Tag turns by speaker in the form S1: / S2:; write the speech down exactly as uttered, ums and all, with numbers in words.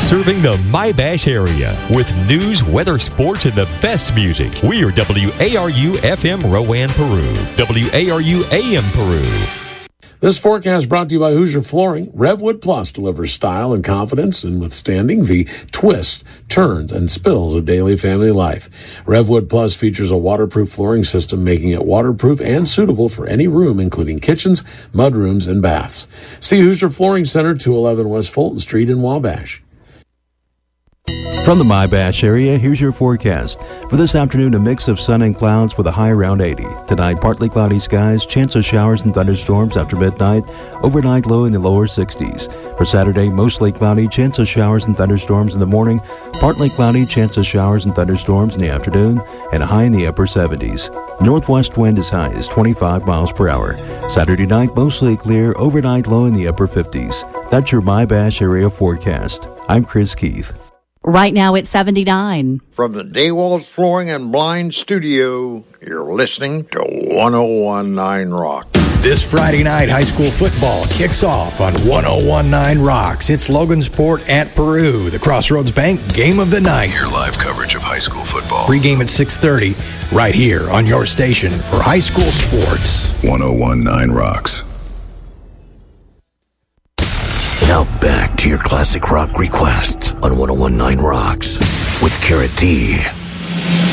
S1: Serving the My-Bash area with news, weather, sports, and the best music. We are W A R U F M Rowan, Peru. W A R U A M Peru.
S2: This forecast brought to you by Hoosier Flooring. Revwood Plus delivers style and confidence in withstanding the twists, turns, and spills of daily family life. Revwood Plus features a waterproof flooring system, making it waterproof and suitable for any room, including kitchens, mudrooms, and baths. See Hoosier Flooring Center, two eleven West Fulton Street in Wabash.
S3: From the My-Bash area, here's your forecast. For this afternoon, a mix of sun and clouds with a high around eighty. Tonight, partly cloudy skies, chance of showers and thunderstorms after midnight. Overnight, low in the lower sixties. For Saturday, mostly cloudy, chance of showers and thunderstorms in the morning. Partly cloudy, chance of showers and thunderstorms in the afternoon, and a high in the upper seventies. Northwest wind as high as twenty-five miles per hour. Saturday night, mostly clear, overnight low in the upper fifties. That's your My-Bash area forecast. I'm Chris Keith.
S4: Right now it's seventy-nine.
S5: From the Daywalls Flooring and Blind Studio, you're listening to one oh one point nine Rock.
S6: This Friday night, high school football kicks off on one oh one point nine Rocks. It's Logansport at Peru, the Crossroads Bank game of the night.
S7: Your live coverage of high school football.
S6: Pre-game at six thirty, right here on your station for high school sports.
S7: one oh one point nine Rocks.
S8: Now back to your classic rock requests on one oh one point nine Rocks with Carrot D.